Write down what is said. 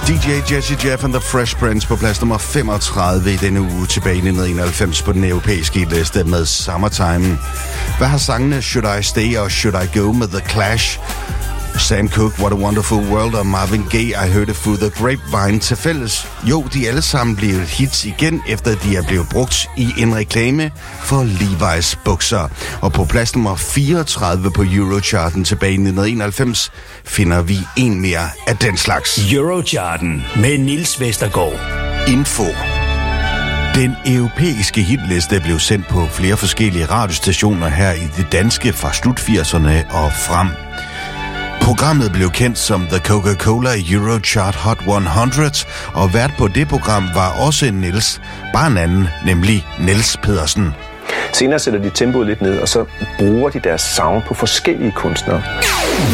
DJ Jesse Jeff and the Fresh Prince på plads nummer 35 i denne uge tilbage i 1991 på den europæiske liste med Summertime. Hvad har sangene Should I Stay og Should I Go med The Clash, Sam Cooke, What a Wonderful World og Marvin Gaye, I Heard It Through the Grapevine til fælles? Jo, de alle sammen blev hits igen, efter de er blevet brugt i en reklame for Levi's bukser. Og på plads nummer 34 på Eurocharten tilbage i 1991 finder vi en mere af den slags. Eurocharten med Niels Vestergaard. Info. Den europæiske hitliste blev sendt på flere forskellige radiostationer her i det danske fra slut 80'erne og frem. Programmet blev kendt som The Coca-Cola Eurochart Hot 100, og vært på det program var også Niels, bare en anden, nemlig Niels Pedersen. Senere sætter de tempoet lidt ned, og så bruger de deres sound på forskellige kunstnere.